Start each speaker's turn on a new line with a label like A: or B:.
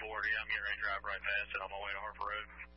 A: I'm getting ready to drive right past it on my way to Harper Road.